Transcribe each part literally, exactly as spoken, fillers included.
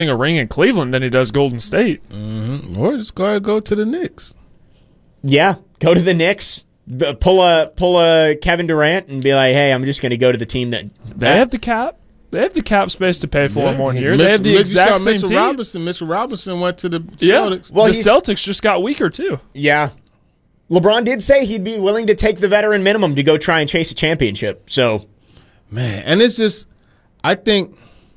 a ring in Cleveland than he does Golden State. Mm-hmm. Or just go ahead and go to the Knicks. Yeah, go to the Knicks. Pull a pull a Kevin Durant and be like, hey, I'm just going to go to the team that they have the cap. They have the cap space to pay for yeah. him one year. Mitch, they have the Mitch, exact same Mitchell team. Robinson. Mitchell Robinson went to the yeah. Celtics. Well, the Celtics just got weaker too. Yeah. LeBron did say he'd be willing to take the veteran minimum to go try and chase a championship. So, man, and it's just, I think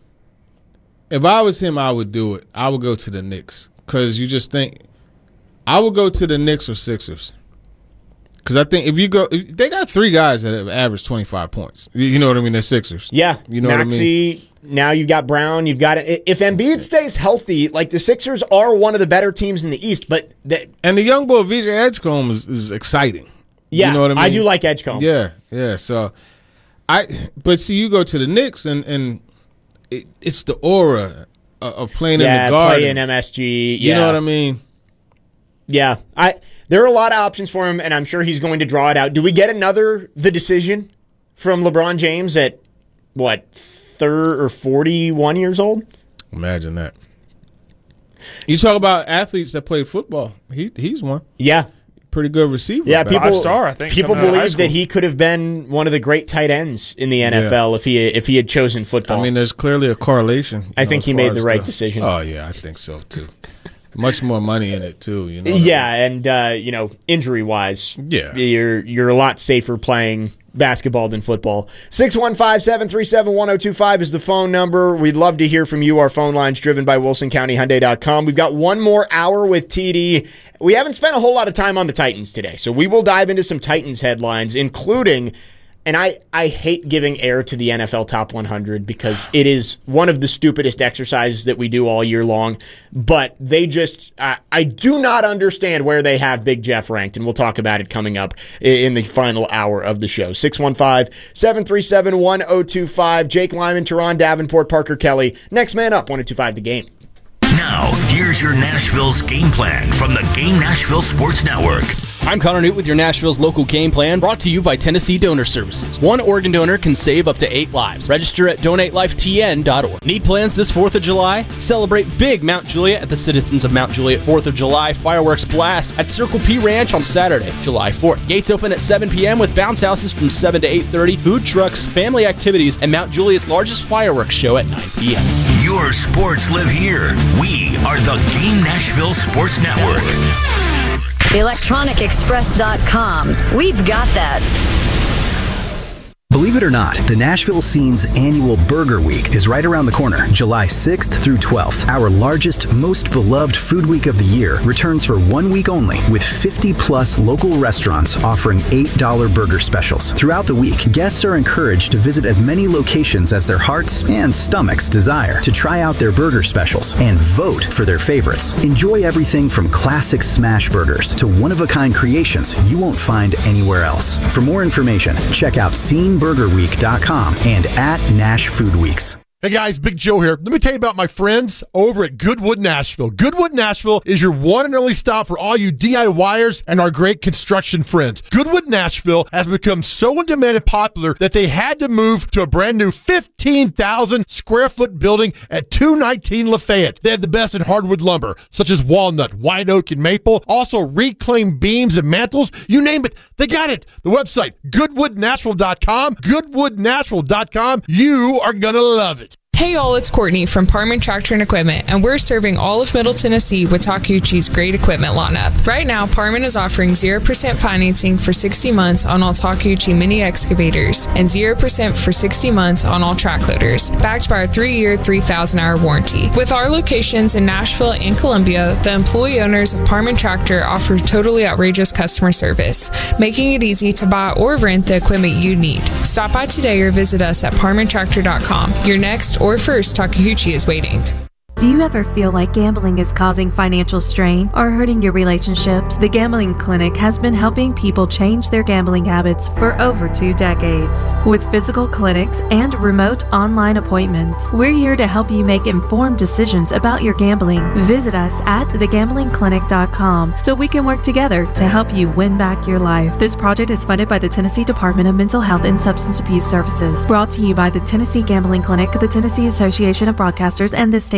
if I was him, I would do it. I would go to the Knicks because you just think I would go to the Knicks or Sixers. Because I think if you go, if, they got three guys that have averaged twenty-five points. You know what I mean? They're Sixers. Yeah. You know Maxey, what I mean? Now you've got Brown. You've got if Embiid stays healthy, like the Sixers are one of the better teams in the East. But the, and the young boy V J Edgecombe is, is exciting. Yeah, you know what I mean? I do like Edgecombe. Yeah, yeah. So I, but see, you go to the Knicks and and it, it's the aura of, of playing yeah, in the Garden. play in M S G. You yeah. know what I mean? Yeah, I. There are a lot of options for him, and I'm sure he's going to draw it out. Do we get another The Decision from LeBron James at, what, third or forty-one years old? Imagine that. You talk about athletes that play football. He He's one. Yeah. Pretty good receiver. Yeah, people, Five-star, I think, people coming out of high believe school. that he could have been one of the great tight ends in the N F L Yeah. if he if he had chosen football. I mean, there's clearly a correlation. you I know, think as he far made the as right decision. Oh, yeah, I think so, too. Much more money in it, too. You know. Yeah, and uh, you know, injury-wise, Yeah. you're you're a lot safer playing basketball than football. six one five, seven three seven, one oh two five is the phone number. We'd love to hear from you. Our phone line's driven by Wilson County Hyundai dot com. We've got one more hour with T D. We haven't spent a whole lot of time on the Titans today, so we will dive into some Titans headlines, including, and I, I hate giving air to the N F L Top one hundred because it is one of the stupidest exercises that we do all year long, but they just, I, I do not understand where they have Big Jeff ranked, and we'll talk about it coming up in the final hour of the show. six one five, seven three seven, one oh two five, Jake Lyman, Teron Davenport, Parker Kelly. Next man up, one oh two five The Game. Now, here's your Nashville's game plan from the Game Nashville Sports Network. I'm Connor Newt with your Nashville's local game plan, brought to you by Tennessee Donor Services. One organ donor can save up to eight lives. Register at donate life t n dot org. Need plans this fourth of July? Celebrate big Mount Juliet at the Citizens of Mount Juliet fourth of July Fireworks Blast at Circle P Ranch on Saturday, July fourth. Gates open at seven p.m. with bounce houses from seven to eight thirty, food trucks, family activities, and Mount Juliet's largest fireworks show at nine p.m. Your sports live here. We are the Game Nashville Sports Network. electronic express dot com. We've got that. Believe it or not, the Nashville Scene's annual Burger Week is right around the corner, July sixth through twelfth. Our largest, most beloved food week of the year returns for one week only with fifty plus local restaurants offering eight dollar burger specials. Throughout the week, guests are encouraged to visit as many locations as their hearts and stomachs desire to try out their burger specials and vote for their favorites. Enjoy everything from classic smash burgers to one-of-a-kind creations you won't find anywhere else. For more information, check out scene burger week dot com and at Nash Food Weeks. Hey guys, Big Joe here. Let me tell you about my friends over at Goodwood Nashville. Goodwood Nashville is your one and only stop for all you DIYers and our great construction friends. Goodwood Nashville has become so in demand and popular that they had to move to a brand new fifteen thousand square foot building at two nineteen Lafayette. They have the best in hardwood lumber, such as walnut, white oak, and maple. Also reclaimed beams and mantles. You name it, they got it. The website, goodwood nashville dot com. goodwood nashville dot com. You are going to love it. Hey all, it's Courtney from Parman Tractor and Equipment, and we're serving all of Middle Tennessee with Takeuchi's great equipment lineup. Right now, Parman is offering zero percent financing for sixty months on all Takeuchi mini excavators and zero percent for sixty months on all track loaders, backed by our three-year, three thousand hour warranty. With our locations in Nashville and Columbia, the employee owners of Parman Tractor offer totally outrageous customer service, making it easy to buy or rent the equipment you need. Stop by today or visit us at parman tractor dot com. Your next or first Takeuchi is waiting. Do you ever feel like gambling is causing financial strain or hurting your relationships? The Gambling Clinic has been helping people change their gambling habits for over two decades. With physical clinics and remote online appointments, we're here to help you make informed decisions about your gambling. Visit us at the gambling clinic dot com so we can work together to help you win back your life. This project is funded by the Tennessee Department of Mental Health and Substance Abuse Services. Brought to you by the Tennessee Gambling Clinic, the Tennessee Association of Broadcasters, and this station.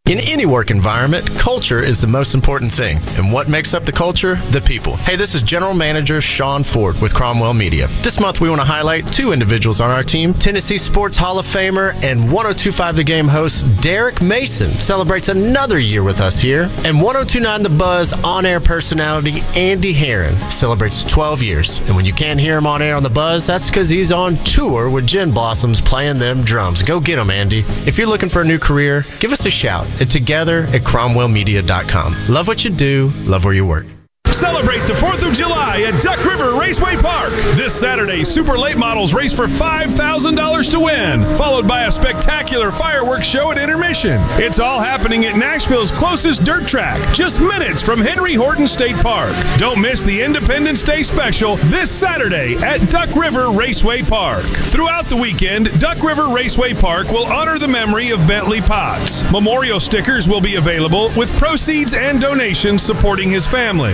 In any work environment, culture is the most important thing. And what makes up the culture? The people. Hey, this is General Manager Sean Ford with Cromwell Media. This month we want to highlight two individuals on our team. Tennessee Sports Hall of Famer and one oh two point five The Game host Derek Mason celebrates another year with us here. And one oh two point nine The Buzz on-air personality Andy Herron celebrates twelve years. And when you can't hear him on air on The Buzz, that's because he's on tour with Gin Blossoms playing them drums. Go get him, Andy. If you're looking for a new career, give us a shout at together at cromwell media dot com. Love what you do, love where you work. Celebrate the fourth of July at Duck River Raceway Park. This Saturday, Super Late Models race for five thousand dollars to win, followed by a spectacular fireworks show at intermission. It's all happening at Nashville's closest dirt track, just minutes from Henry Horton State Park. Don't miss the Independence Day special this Saturday at Duck River Raceway Park. Throughout the weekend, Duck River Raceway Park will honor the memory of Bentley Potts. Memorial stickers will be available with proceeds and donations supporting his family.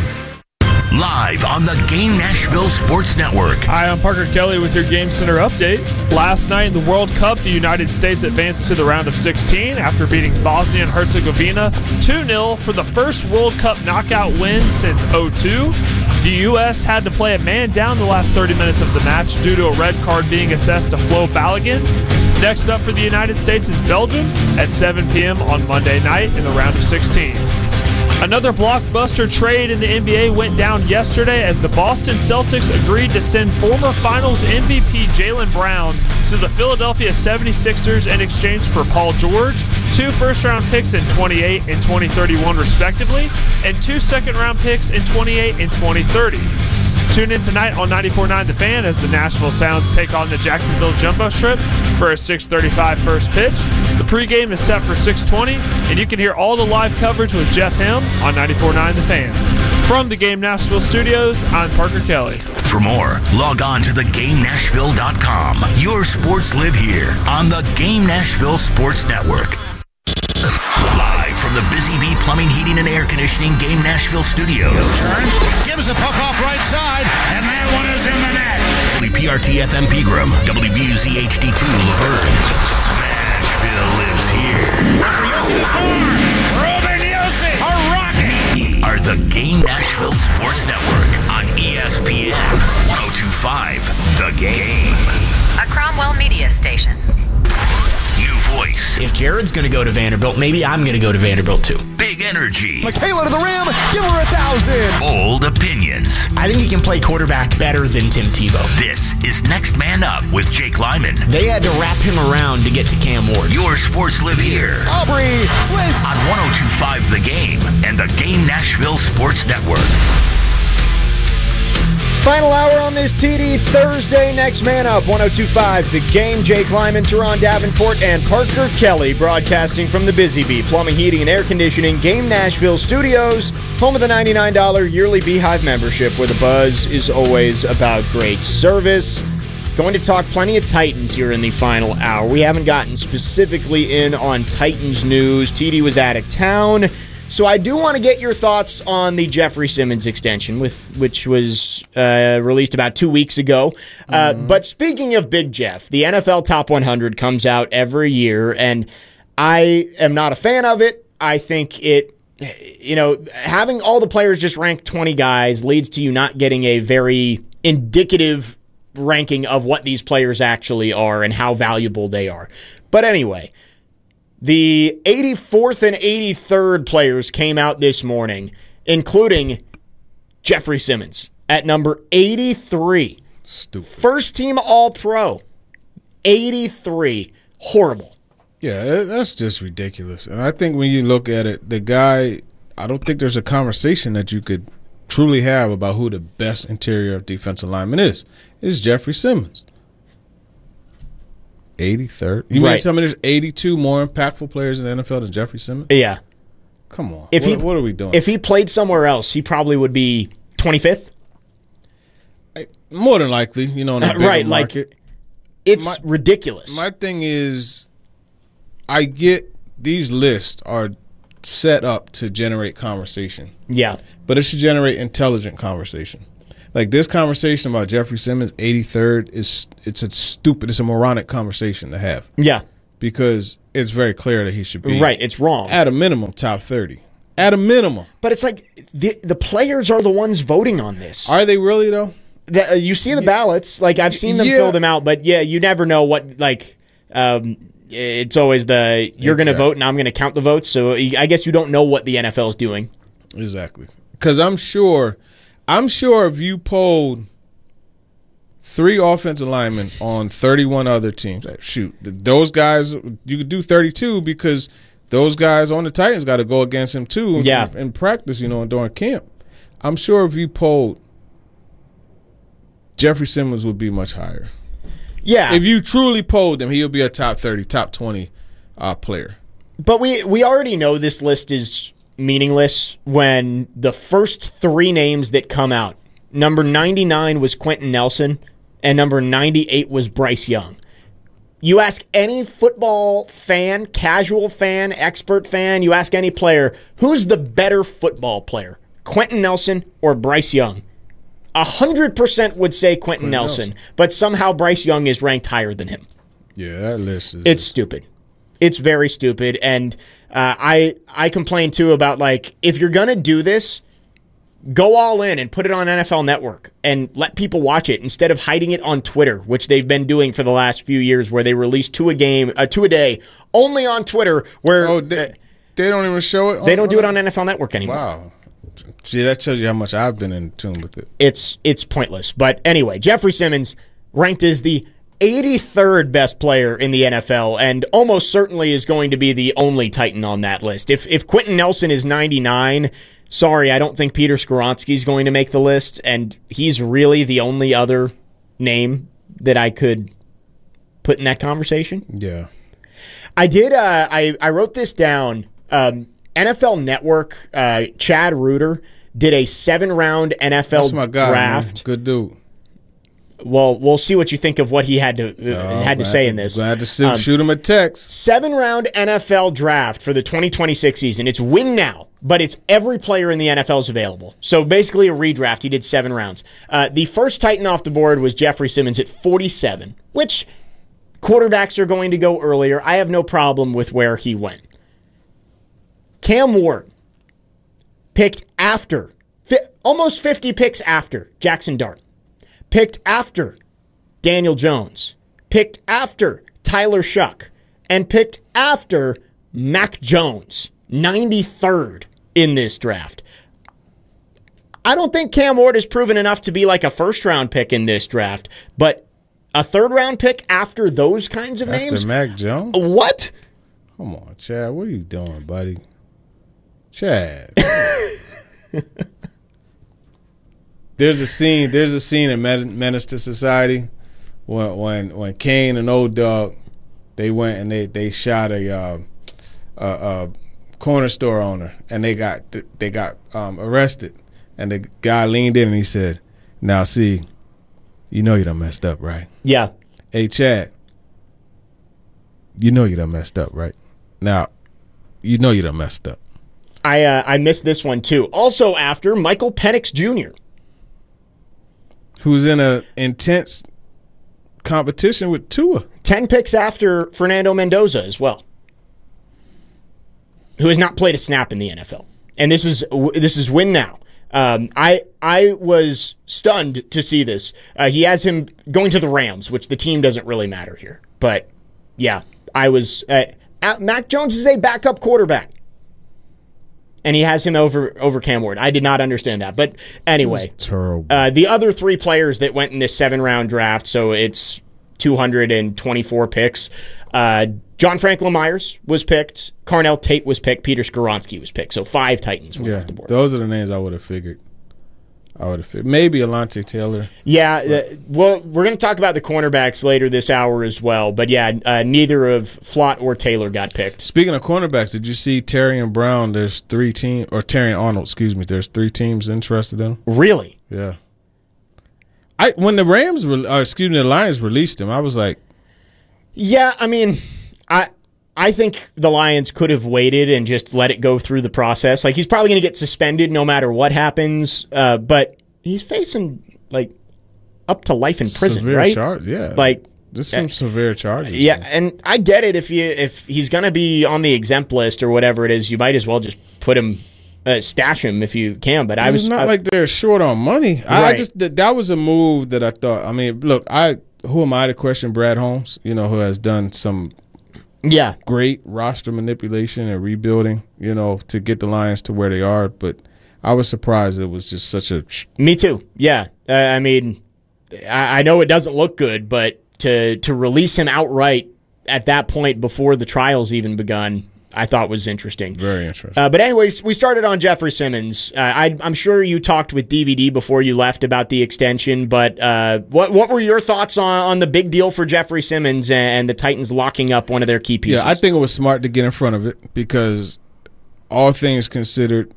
Live on the Game Nashville Sports Network. Hi, I'm Parker Kelly with your Game Center update. Last night in the World Cup, the United States advanced to the round of sixteen after beating Bosnia and Herzegovina two nil for the first World Cup knockout win since oh two. The U S had to play a man down the last thirty minutes of the match due to a red card being assessed to Flo Balogun. Next up for the United States is Belgium at seven p.m. on Monday night in the round of sixteen. Another blockbuster trade in the N B A went down yesterday as the Boston Celtics agreed to send former Finals M V P Jaylen Brown to the Philadelphia seventy-sixers in exchange for Paul George, two first-round picks in twenty-eight and twenty thirty-one respectively, and two second-round picks in twenty-eight and twenty thirty. Tune in tonight on ninety-four point nine The Fan as the Nashville Sounds take on the Jacksonville Jumbo Shrimp for a six thirty-five first pitch. The pregame is set for six twenty, and you can hear all the live coverage with Jeff Hem on ninety-four point nine The Fan. From the Game Nashville studios, I'm Parker Kelly. For more, log on to the game nashville dot com. Your sports live here on the Game Nashville Sports Network. Live from the Busy Bee Plumbing, Heating, and Air Conditioning Game Nashville studios. Gives the puck off right side, and that one is in the net. W P R T F M Pegram, W B U Z H D two Laverne. Smashville lives here. Ruben Yossi, a rocket. Are the Game Nashville Sports Network on E S P N one oh two point five The Game. A Cromwell Media station. New voice. If Jared's going to go to Vanderbilt, maybe I'm going to go to Vanderbilt too. Big energy. Michaela to the rim. Give her a thousand. Bold opinions. I think he can play quarterback better than Tim Tebow. This is Next Man Up with Jake Lyman. They had to wrap him around to get to Cam Ward. Your sports live here. Aubrey Swiss. On one oh two point five The Game and the Game Nashville Sports Network. Final hour on this T D Thursday. Next Man Up, one oh two point five The Game. Jake Lyman, Teron Davenport, and Parker Kelly broadcasting from the Busy Bee Plumbing, Heating, and Air Conditioning Game Nashville studios, home of the ninety-nine dollars yearly Beehive membership, where the buzz is always about great service. Going to talk plenty of Titans here in the final hour. We haven't gotten specifically in on Titans news. T D was out of town. So I do want to get your thoughts on the Jeffrey Simmons extension, with which was uh, released about two weeks ago. Uh, mm. But speaking of Big Jeff, the N F L Top one hundred comes out every year, and I am not a fan of it. I think it, you know, having all the players just rank twenty guys leads to you not getting a very indicative ranking of what these players actually are and how valuable they are. But anyway, the eighty-fourth and eighty-third players came out this morning, including Jeffrey Simmons at number eighty-three. Stupid. First team All-Pro. eighty-three. Horrible. Yeah, that's just ridiculous. And I think when you look at it, the guy, I don't think there's a conversation that you could truly have about who the best interior defensive lineman is. It's Jeffrey Simmons. eighty-third. You right. mean to tell me there's eighty-two more impactful players in the N F L than Jeffrey Simmons? Yeah. Come on. If what, he, what are we doing? If he played somewhere else, he probably would be twenty-fifth. I, more than likely, you know, in a bigger right, market. Like, it's my, ridiculous. My thing is, I get these lists are set up to generate conversation. Yeah. But it should generate intelligent conversation. Like, this conversation about Jeffrey Simmons, eighty-third, is it's a stupid, it's a moronic conversation to have. Yeah. Because it's very clear that he should be. Right, it's wrong. At a minimum, top thirty. At a minimum. But it's like the the players are the ones voting on this. Are they really, though? The, uh, you see the ballots. Like, I've seen them Yeah. fill them out, but yeah, you never know what, like, um, it's always the, you're going to Exactly. vote and I'm going to count the votes, so I guess you don't know what the N F L is doing. Exactly. Because I'm sure, I'm sure if you polled three offensive linemen on thirty-one other teams, like, shoot, those guys, you could do thirty-two because those guys on the Titans got to go against him too Yeah. in, in practice, you know, and during camp. I'm sure if you polled, Jeffrey Simmons would be much higher. Yeah. If you truly polled him, he'll be a top thirty, top twenty uh, player. But we we already know this list is meaningless when the first three names that come out, number ninety-nine was Quentin Nelson, and number ninety-eight was Bryce Young. You ask any football fan, casual fan, expert fan, you ask any player, who's the better football player, Quentin Nelson or Bryce Young? A hundred percent would say Quentin Quentin Nelson, Nelson. but somehow Bryce Young is ranked higher than him. Yeah, that list is. It's stupid. It's very stupid, and uh, I I complain too about, like, if you're gonna do this, go all in and put it on N F L Network and let people watch it instead of hiding it on Twitter, which they've been doing for the last few years, where they release two a game, uh, two a day, only on Twitter. Where oh, they, they don't even show it. they don't do it on N F L Network anymore. Wow. See, that tells you how much I've been in tune with it. It's it's pointless. But anyway, Jeffrey Simmons ranked as the eighty-third best player in the N F L, and almost certainly is going to be the only Titan on that list. If if Quentin Nelson is ninety-nine, sorry, I don't think Peter Skoronski is going to make the list, and he's really the only other name that I could put in that conversation. Yeah. I did. Uh, I I wrote this down. Um, N F L Network. Uh, Chad Reuter did a seven-round N F L That's my guy, draft. man. Good dude. Well, we'll see what you think of what he had to uh, Oh, had to glad say in this. Glad to see, Um, shoot him a text. Seven-round N F L draft for the twenty twenty-six season. It's win now, but it's every player in the N F L is available. So basically a redraft. He did seven rounds. Uh, the first Titan off the board was Jeffrey Simmons at forty-seven, which quarterbacks are going to go earlier. I have no problem with where he went. Cam Ward, picked after, fi- almost fifty picks after Jackson Dart. Picked after Daniel Jones. Picked after Tyler Shuck. And picked after Mac Jones, ninety-third in this draft. I don't think Cam Ward has proven enough to be like a first-round pick in this draft, but a third-round pick after those kinds of After names? Mac Jones? What? Come on, Chad. What are you doing, buddy? Chad. There's a scene. There's a scene in Men- Menace to Society when when when Kane and Old Dog they went and they they shot a uh, a, a corner store owner and they got they got um, arrested, and the guy leaned in and he said, "Now see, you know you done messed up, right?" Yeah. Hey Chad, you know you done messed up, right? Now, you know you done messed up. I uh, I missed this one too. Also after Michael Penix Junior Who's in a intense competition with Tua. Ten picks after Fernando Mendoza as well, who has not played a snap in the N F L. And this is this is win now. Um, I I was stunned to see this. Uh, he has him going to the Rams, which the team doesn't really matter here. But yeah, I was. Uh, Mac Jones is a backup quarterback, and he has him over over Cam Ward. I did not understand that, but anyway, terrible. Uh, the other three players that went in this seven round draft, so it's two hundred twenty-four picks. Uh, John Franklin Myers was picked. Carnell Tate was picked. Peter Skoronski was picked. So five Titans were Yeah, off the board. those are the names I would have figured. I would have figured. Maybe Alontae Taylor. Yeah, uh, well, we're going to talk about the cornerbacks later this hour as well. But yeah, uh, neither of Flott or Taylor got picked. Speaking of cornerbacks, did you see Terry and Brown? There's three teams, or Terry and Arnold, excuse me. There's three teams interested in him. Really? Yeah. I when the Rams, re- or excuse me, the Lions released him, I was like, Yeah, I mean, I I think the Lions could have waited and just let it go through the process. Like, he's probably going to get suspended no matter what happens, uh, but he's facing, like, up to life in prison, severe right? charge, yeah. Like, This is some severe charges. Yeah, man. and I get it. If you if he's going to be on the exempt list or whatever it is, you might as well just put him, uh, stash him if you can. But I was it's not I, like they're short on money. I, I Right. just that, that was a move that I thought. I mean, look, I who am I to question Brad Holmes? You know, who has done some yeah great roster manipulation and rebuilding. You know, to get the Lions to where they are. But I was surprised it was just such a. Me too. Yeah, uh, I mean, I, I know it doesn't look good, but to to release him outright at that point before the trials even begun, I thought was interesting. Very interesting. Uh, but anyways, we started on Jeffrey Simmons. Uh, I, I'm sure you talked with D V D before you left about the extension, but uh, what what were your thoughts on, on the big deal for Jeffrey Simmons and the Titans locking up one of their key pieces? Yeah, I think it was smart to get in front of it because all things considered,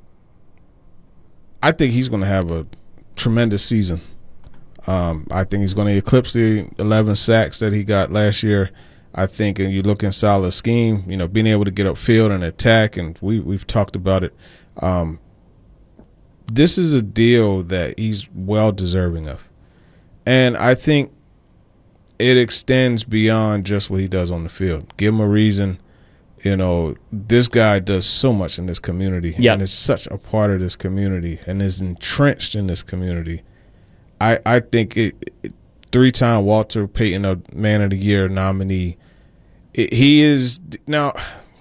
I think he's going to have a tremendous season. Um, I think he's going to eclipse the eleven sacks that he got last year. I think, and you look in Salah's scheme, you know, being able to get upfield and attack, and we, we've talked about it. Um, this is a deal that he's well deserving of. And I think it extends beyond just what he does on the field. Give him a reason. You know, this guy does so much in this community Yep. and is such a part of this community and is entrenched in this community. I, I think it, it three-time Walter Payton a Man of the Year nominee. It, he is now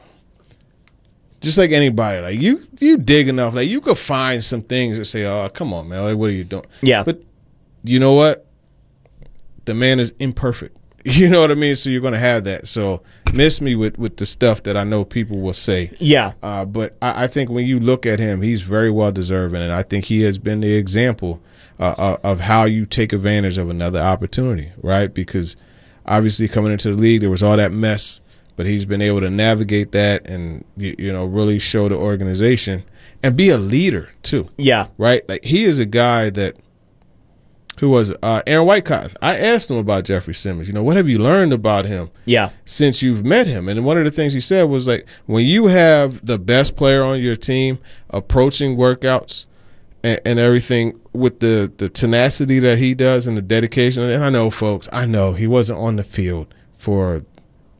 just like anybody. Like you, you dig enough. Like you could find some things that say, "Oh, come on, man! Like, what are you doing?" Yeah. But you know what? The man is imperfect. You know what I mean? So you're going to have that. So miss me with, with the stuff that I know people will say. Yeah. Uh, but I, I think when you look at him, he's very well deserving, and I think he has been the example uh, of how you take advantage of another opportunity, right? Because obviously coming into the league, there was all that mess, but he's been able to navigate that and, you, you know, really show the organization and be a leader too. Yeah. Right? Like he is a guy that – who was it? Uh, Aaron Whitecotton. I asked him about Jeffrey Simmons. You know, what have you learned about him yeah. since you've met him? And one of the things he said was like, when you have the best player on your team approaching workouts and, and everything with the, the tenacity that he does and the dedication, and I know, folks, I know he wasn't on the field for uh,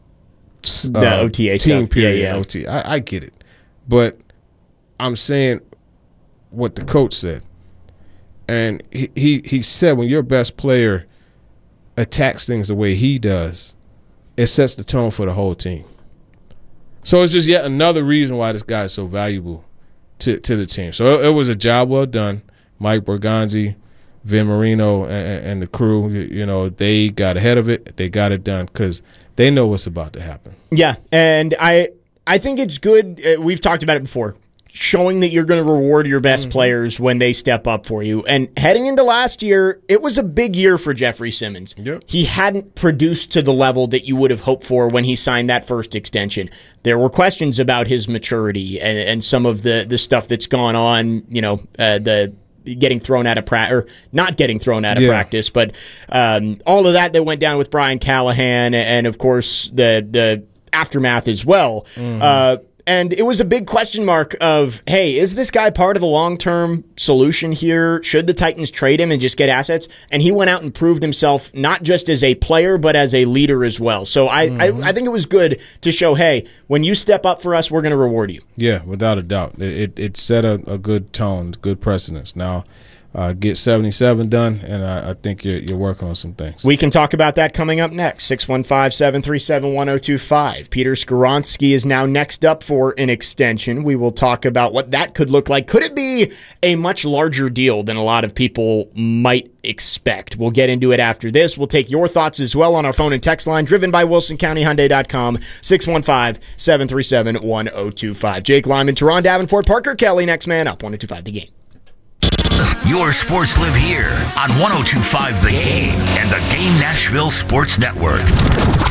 the O T A team stuff. period. Yeah, yeah. O T A. I, I get it. But I'm saying what the coach said. And he, he, he said when your best player attacks things the way he does, it sets the tone for the whole team. So it's just yet another reason why this guy is so valuable to, to the team. So it, it was a job well done. Mike Borgonzi, Vin Marino, and, and the crew, you, you know, they got ahead of it. They got it done because they know what's about to happen. Yeah, and I I think it's good. Uh, we've talked about it before. Showing that you're going to reward your best mm-hmm. players when they step up for you. And heading into last year, it was a big year for Jeffrey Simmons. Yep. He hadn't produced to the level that you would have hoped for when he signed that first extension. There were questions about his maturity and, and some of the, the stuff that's gone on, you know, uh, the getting thrown out of practice, or not getting thrown out of yeah. practice, but um, all of that that went down with Brian Callahan and, of course, the, the aftermath as well. Mm-hmm. Uh, And it was a big question mark of, hey, is this guy part of the long-term solution here? Should the Titans trade him and just get assets? And he went out and proved himself not just as a player, but as a leader as well. So I, mm-hmm. I, I think it was good to show, hey, when you step up for us, we're going to reward you. Yeah, without a doubt. It, it, it set a, a good tone, good precedence. Now, Uh, get seventy-seven done, and I, I think you're, you're working on some things. We can talk about that coming up next. six one five, seven three seven, one oh two five. Peter Skoronski is now next up for an extension. We will talk about what that could look like. Could it be a much larger deal than a lot of people might expect? We'll get into it after this. We'll take your thoughts as well on our phone and text line, driven by Wilson County Hyundai dot com, six one five, seven three seven, one oh two five. Jake Lyman, Teron Davenport, Parker Kelly, next man up, one oh two five The Game. Your sports live here on one oh two point five The Game and the Game Nashville Sports Network.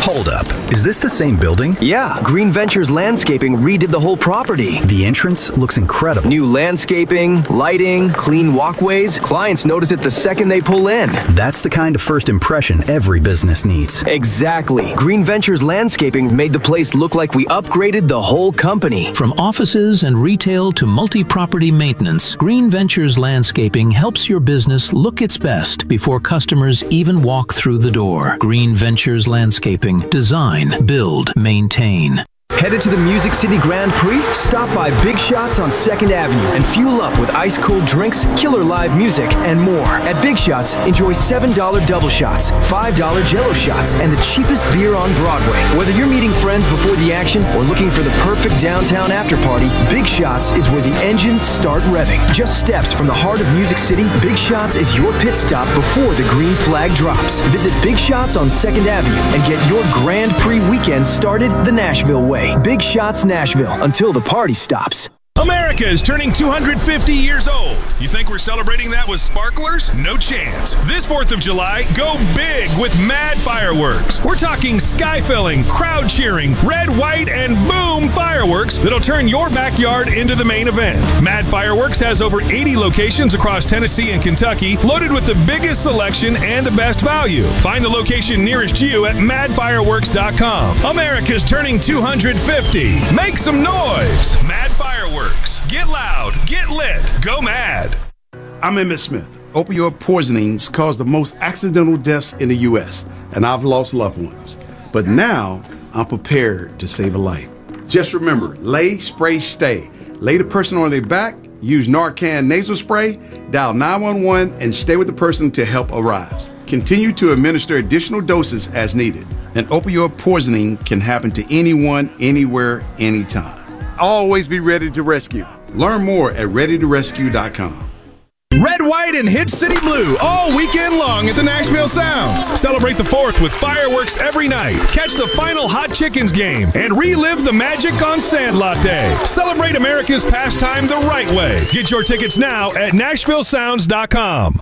Hold up. Is this the same building? Yeah. Green Ventures Landscaping redid the whole property. The entrance looks incredible. New landscaping, lighting, clean walkways. Clients notice it the second they pull in. That's the kind of first impression every business needs. Exactly. Green Ventures Landscaping made the place look like we upgraded the whole company. From offices and retail to multi-property maintenance, Green Ventures Landscaping helps your business look its best before customers even walk through the door. Green Ventures Landscaping. Design, build, maintain. Headed to the Music City Grand Prix? Stop by Big Shots on second Avenue and fuel up with ice-cold drinks, killer live music, and more. At Big Shots, enjoy seven dollar double shots, five dollar Jell-O shots, and the cheapest beer on Broadway. Whether you're meeting friends before the action or looking for the perfect downtown after-party, Big Shots is where the engines start revving. Just steps from the heart of Music City, Big Shots is your pit stop before the green flag drops. Visit Big Shots on second Avenue and get your Grand Prix weekend started the Nashville way. Big Shots Nashville, until the party stops. America is turning two hundred fifty years old. You think we're celebrating that with sparklers? No chance. This fourth of July, go big with Mad Fireworks. We're talking sky-filling, crowd cheering, red, white, and boom fireworks that'll turn your backyard into the main event. Mad Fireworks has over eighty locations across Tennessee and Kentucky, loaded with the biggest selection and the best value. Find the location nearest you at mad fireworks dot com. America's turning two hundred fifty. Make some noise. Mad Fireworks. Get loud, get lit, go mad. I'm Emmett Smith. Opioid poisonings cause the most accidental deaths in the U S, and I've lost loved ones. But now, I'm prepared to save a life. Just remember, lay, spray, stay. Lay the person on their back, use Narcan nasal spray, dial nine one one, and stay with the person till help arrives. Continue to administer additional doses as needed. An opioid poisoning can happen to anyone, anywhere, anytime. Always be ready to rescue. Learn more at ready to rescue dot com. Red, white, and Hit City Blue all weekend long at the Nashville Sounds. Celebrate the fourth with fireworks every night. Catch the final Hot Chickens game and relive the magic on Sandlot Day. Celebrate America's pastime the right way. Get your tickets now at nashville sounds dot com.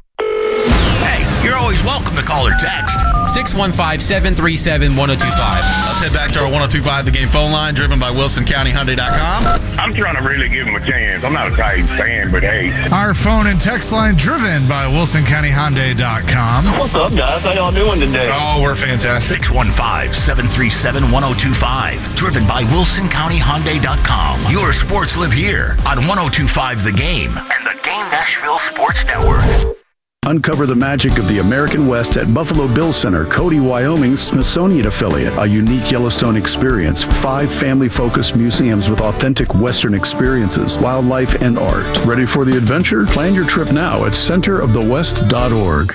Hey, you're always welcome to call or text. six one five, seven three seven, one oh two five. Let's head back to our one oh two five The Game phone line, driven by Wilson County Hyundai dot com. I'm trying to really give him a chance. I'm not a Titans fan, but hey. Our phone and text line, driven by Wilson County Hyundai dot com. What's up, guys? How y'all doing today? Oh, we're fantastic. six one five, seven three seven, one oh two five. Driven by Wilson County Hyundai dot com. Your sports live here on one oh two five The Game and the Game Nashville Sports Network. Uncover the magic of the American West at Buffalo Bill Center, Cody, Wyoming's Smithsonian affiliate. A unique Yellowstone experience. Five family-focused museums with authentic Western experiences, wildlife, and art. Ready for the adventure? Plan your trip now at center of the west dot org.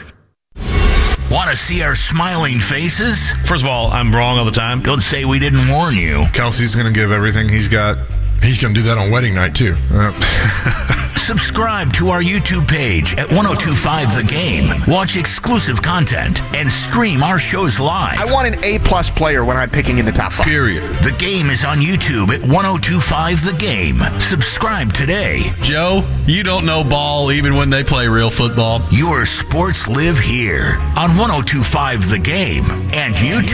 Want to see our smiling faces? First of all, I'm wrong all the time. Don't say we didn't warn you. Kelsey's going to give everything he's got. He's going to do that on wedding night, too. Uh. Subscribe to our YouTube page at one oh two five The Game. Watch exclusive content and stream our shows live. I want an A-plus player when I'm picking in the top five. Period. The Game is on YouTube at one oh two five The Game. Subscribe today. Joe, you don't know ball even when they play real football. Your sports live here on one oh two five The Game and YouTube.